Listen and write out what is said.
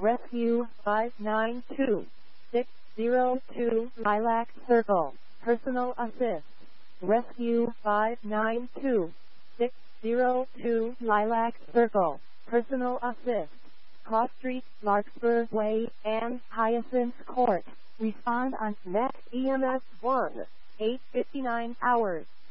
Rescue 592602 Lilac Circle. Personal assist. Rescue 592602 Lilac Circle. Personal assist. Cross Street, Larkspur Way, and Hyacinth Court. Respond on next EMS 1, 8:59 hours.